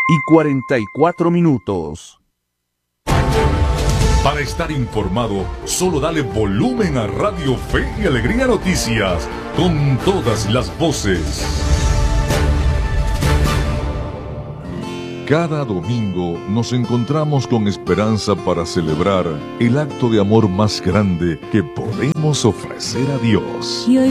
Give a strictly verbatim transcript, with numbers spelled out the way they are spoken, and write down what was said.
y cuarenta y cuatro minutos. Para estar informado, solo dale volumen a Radio Fe y Alegría Noticias, con todas las voces. Cada domingo nos encontramos con esperanza para celebrar el acto de amor más grande que podemos ofrecer a Dios.